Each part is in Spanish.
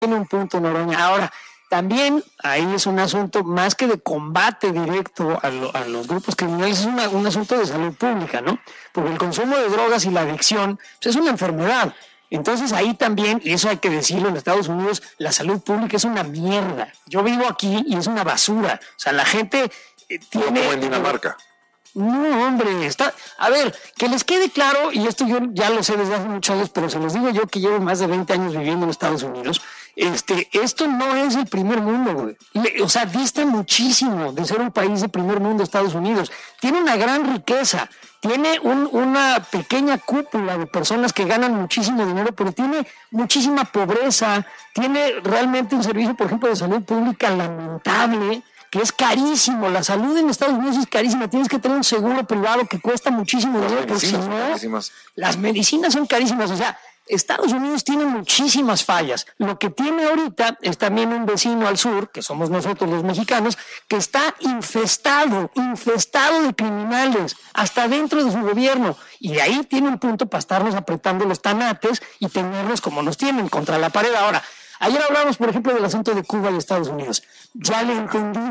Tiene un punto, Noroña. Ahora, también ahí es un asunto más que de combate directo a los grupos criminales, es un asunto de salud pública, ¿no? Porque el consumo de drogas y la adicción pues, es una enfermedad. Entonces ahí también, y eso hay que decirlo, en Estados Unidos la salud pública es una mierda. Yo vivo aquí y es una basura. O sea, la gente tiene... Como en Dinamarca. No, hombre, a ver, que les quede claro, y esto yo ya lo sé desde hace muchos años, pero se los digo yo que llevo más de 20 años viviendo en Estados Unidos, esto no es el primer mundo, güey. O sea, dista muchísimo de ser un país de primer mundo Estados Unidos. Tiene una gran riqueza, tiene una pequeña cúpula de personas que ganan muchísimo dinero, pero tiene muchísima pobreza, tiene realmente un servicio, por ejemplo, de salud pública lamentable, que es carísimo. La salud en Estados Unidos es carísima. Tienes que tener un seguro privado que cuesta muchísimo dinero, porque si no, las medicinas son carísimas. O sea, Estados Unidos tiene muchísimas fallas. Lo que tiene ahorita es también un vecino al sur, que somos nosotros los mexicanos, que está infestado de criminales, hasta dentro de su gobierno. Y de ahí tiene un punto para estarnos apretando los tanates y tenerlos como nos tienen, contra la pared. Ahora, ayer hablamos, por ejemplo, del asunto de Cuba y Estados Unidos. Ya le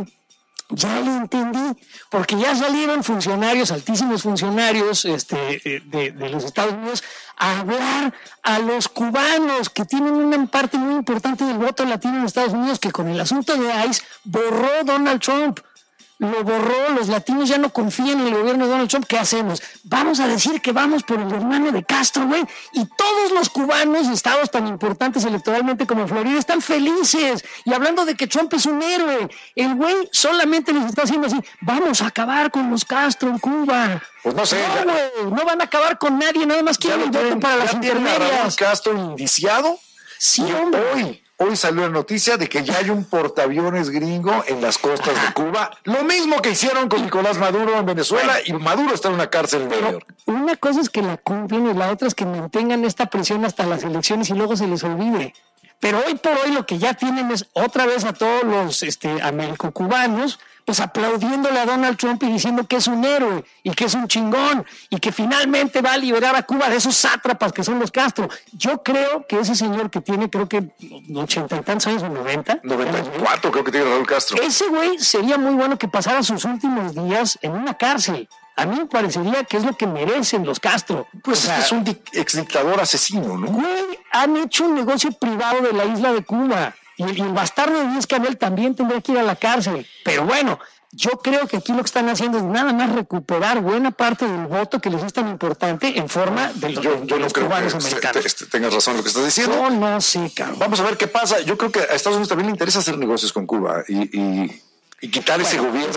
entendí, porque ya salieron funcionarios, altísimos funcionarios de los Estados Unidos, a hablar a los cubanos que tienen una parte muy importante del voto latino en Estados Unidos, que con el asunto de ICE borró Donald Trump. Lo borró, los latinos ya no confían en el gobierno de Donald Trump. ¿Qué hacemos? Vamos a decir que vamos por el hermano de Castro, güey, y todos los cubanos, estados tan importantes electoralmente como Florida, están felices, y hablando de que Trump es un héroe. El güey solamente les está haciendo así: vamos a acabar con los Castro en Cuba. Pues no sé. No, güey, no van a acabar con nadie, nada más quieren el voto para las intermedias. ¿Castro indiciado? Sí, hombre. Hoy salió la noticia de que ya hay un portaaviones gringo en las costas de Cuba. Lo mismo que hicieron con Nicolás Maduro en Venezuela, y Maduro está en una cárcel en Nueva York. Una cosa es que la cumplen y la otra es que mantengan esta presión hasta las elecciones y luego se les olvide. Pero hoy por hoy lo que ya tienen es otra vez a todos los americocubanos pues aplaudiéndole a Donald Trump y diciendo que es un héroe y que es un chingón y que finalmente va a liberar a Cuba de esos sátrapas que son los Castro. Yo creo que ese señor que tiene, creo que 80 y tantos años, o 90. 94 creo que tiene Raúl Castro. Ese güey sería muy bueno que pasara sus últimos días en una cárcel. A mí me parecería que es lo que merecen los Castro. Pues es un exdictador asesino, ¿no? Güey, han hecho un negocio privado de la isla de Cuba. Y el bastardo de Díaz-Canel también tendría que ir a la cárcel. Pero bueno, yo creo que aquí lo que están haciendo es nada más recuperar buena parte del voto que les es tan importante en forma de los, yo no creo cubanos que americanos. Tengas razón en lo que estás diciendo. Yo no sé, cabrón. Vamos a ver qué pasa. Yo creo que a Estados Unidos también le interesa hacer negocios con Cuba y quitar ese gobierno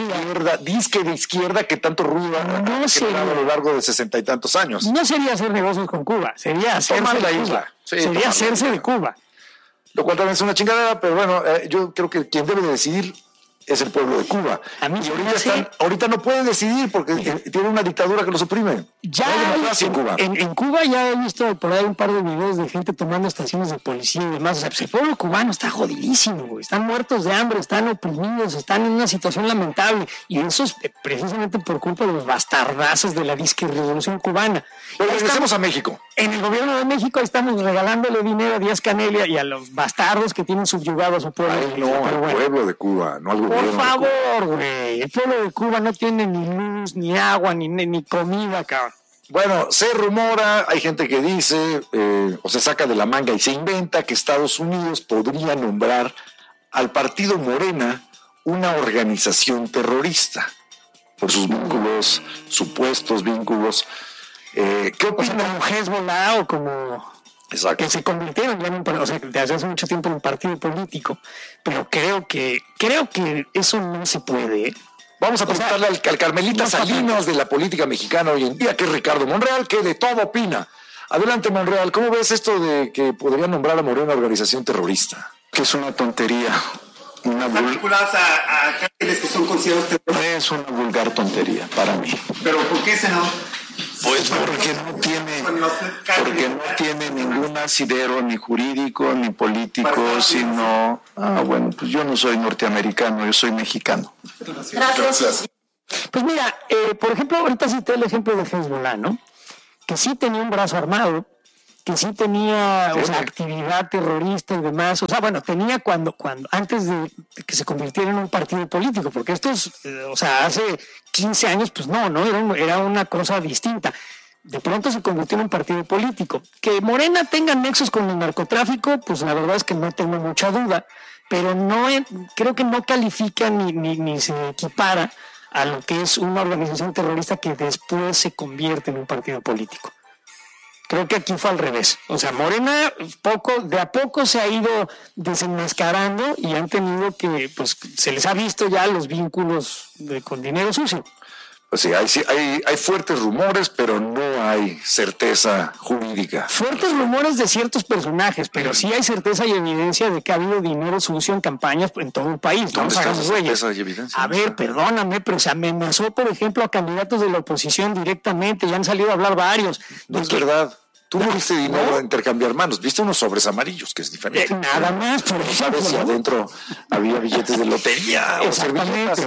de izquierda que tanto ruido ha generado a lo largo de 60 y tantos años. No sería hacer negocios con Cuba, sería hacerse de Cuba. Sería hacerse de Cuba. Lo cual también es una chingadera, pero bueno, yo creo que quien debe de decidir es el pueblo de Cuba. A mí y ahorita no pueden decidir porque tiene una dictadura que los oprime. Ya no hay democracia en Cuba. En Cuba ya he visto por ahí un par de videos de gente tomando estaciones de policía y demás. O sea, pues el pueblo cubano está jodidísimo, güey. Están muertos de hambre, están oprimidos, están en una situación lamentable. Y eso es precisamente por culpa de los bastardazos de la disque revolución cubana. Pero regresemos a México. En el gobierno de México estamos regalándole dinero a Díaz-Canel y a los bastardos que tienen subyugado a su pueblo. Ay, no, al pueblo de Cuba, no al gobierno. Por favor, güey. El pueblo de Cuba no tiene ni luz, ni agua, ni comida, cabrón. Bueno, se rumora, hay gente que dice, o se saca de la manga y se inventa que Estados Unidos podría nombrar al partido Morena una organización terrorista por sus vínculos, supuestos vínculos. ¿Qué opinan? Como Hezbollah o como... Exacto. Que se convirtieron ya en desde hace mucho tiempo en un partido político, pero creo que eso no se puede. Vamos a preguntarle al Carmelita Salinas de la política mexicana hoy en día, que es Ricardo Monreal, que de todo opina. Adelante, Monreal, ¿cómo ves esto de que podrían nombrar a Morena una organización terrorista? Que es una tontería. Vinculadas a cárteles que son considerados terroristas. Es una vulgar tontería para mí. ¿Pero por qué, senador? Pues porque no tiene ningún asidero ni jurídico ni político, sino... bueno, pues yo no soy norteamericano, yo soy mexicano. Gracias. Pues mira, por ejemplo, ahorita cité el ejemplo de Hezbollah, ¿no? Que sí tenía un brazo armado, que sí tenía actividad terrorista y demás. O sea, bueno, tenía cuando antes de que se convirtiera en un partido político, porque estos, hace 15 años, pues no, era una cosa distinta. De pronto se convirtió en un partido político. Que Morena tenga nexos con el narcotráfico, pues la verdad es que no tengo mucha duda, pero creo que no califica ni se equipara a lo que es una organización terrorista que después se convierte en un partido político. Creo que aquí fue al revés. O sea, Morena de a poco se ha ido desenmascarando y han tenido que, pues se les ha visto ya los vínculos con dinero sucio. Pues sí, hay fuertes rumores, pero no hay certeza jurídica. Fuertes rumores de ciertos personajes, pero sí hay certeza y evidencia de que ha habido dinero sucio en campañas en todo el país. ¿Dónde está esa certeza y evidencia? A ver, perdóname, pero se amenazó, por ejemplo, a candidatos de la oposición directamente, ya han salido a hablar varios. No es verdad. Tú no viste dinero a intercambiar manos, viste unos sobres amarillos, que es diferente. Nada más, por ejemplo. Si adentro había billetes de lotería o servilletas.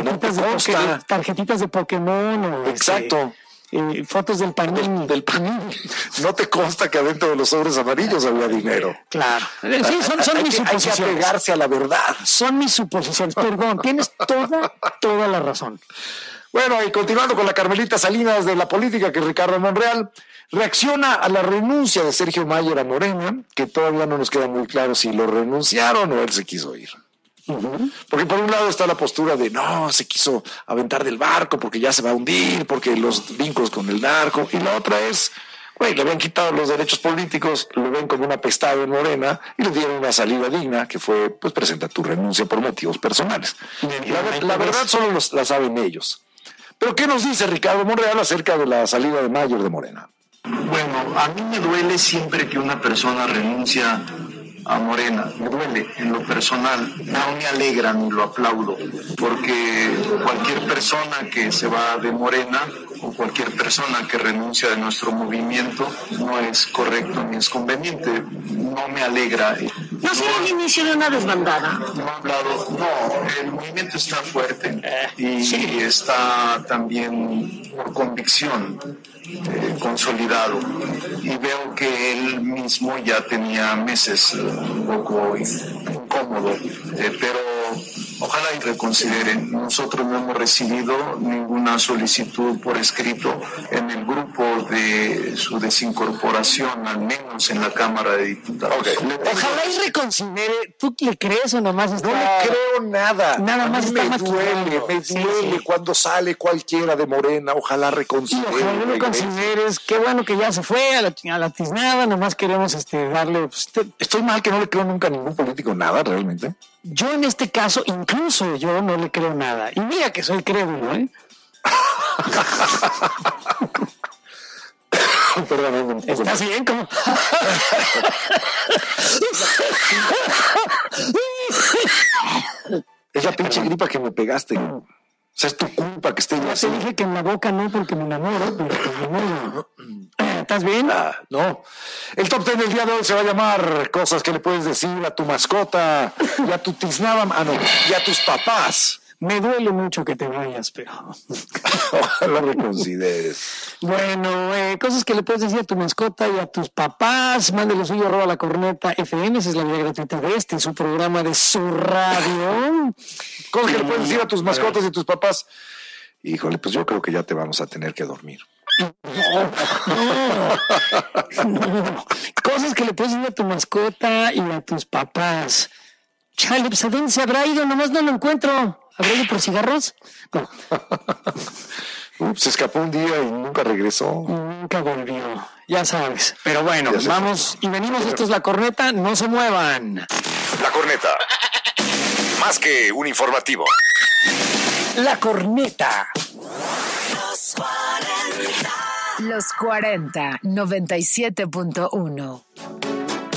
Tarjetitas de Pokémon. Exacto. Fotos del Panini. Del Panini. No te consta que adentro de los sobres amarillos había dinero. Claro. Sí, son mis suposiciones. Hay que apegarse a la verdad. Son mis suposiciones. Perdón, tienes toda la razón. Bueno, y continuando con la Carmelita Salinas de la política, que Ricardo Monreal reacciona a la renuncia de Sergio Mayer a Morena, que todavía no nos queda muy claro si lo renunciaron o él se quiso ir. Uh-huh. Porque por un lado está la postura de no, se quiso aventar del barco porque ya se va a hundir, porque los vínculos con el narco, y la otra es, le habían quitado los derechos políticos, lo ven como un apestado en Morena y le dieron una salida digna que fue, pues presenta tu renuncia por motivos personales. La verdad solo la saben ellos. Pero ¿qué nos dice Ricardo Monreal acerca de la salida de Mayer de Morena? Bueno, a mí me duele siempre que una persona renuncia a Morena, me duele en lo personal, no me alegra ni lo aplaudo, porque cualquier persona que se va de Morena o cualquier persona que renuncia de nuestro movimiento no es correcto ni es conveniente, no me alegra. ¿No será el inicio de una desbandada? El movimiento está fuerte y está también por convicción consolidado, y veo que él mismo ya tenía meses un poco incómodo, pero ojalá y reconsideren. Nosotros no hemos recibido ninguna solicitud por escrito en el grupo de su desincorporación, al menos en la Cámara de Diputados. Okay. Ojalá y reconsidere. ¿Tú le crees o nomás está? No le creo nada. Nada más está me duele cuando sale cualquiera de Morena. Ojalá reconsidere. Ojalá reconsideres. Qué bueno que ya se fue a la tiznada. Nomás queremos darle. Estoy mal que no le creo nunca a ningún político nada, realmente. Yo en este caso, incluso yo no le creo nada. Y mira que soy crédulo, ¿eh? Perdón, ¿estás bien? ¿Cómo? Es la pinche gripa que me pegaste. O sea, es tu culpa que esté yo así. Te dije que en la boca no, porque me enamoro, pero pues no. ¿Estás bien? No. El top 10 del día de hoy se va a llamar cosas que le puedes decir a tu mascota y a tu tiznada, y a tus papás. Me duele mucho que te vayas, pero ojalá reconsideres. Bueno, cosas que le puedes decir a tu mascota y a tus papás. Mándale suyo @lacorneta.fm. Esa es la vía gratuita de su programa de su radio. Cosas que le puedes decir a tus mascotas y a tus papás. Híjole, pues yo creo que ya te vamos a tener que dormir. No. Cosas que le puedes decir a tu mascota y a tus papás. Chale, pues ¿a dónde se habrá ido? Nomás no lo encuentro. ¿Habrá ido por cigarros? No. Se escapó un día y nunca regresó. Nunca volvió, ya sabes. Pero bueno, vamos y venimos. Esto es La Corneta, no se muevan. La Corneta. Más que un informativo. La Corneta. Los 40, 97.1.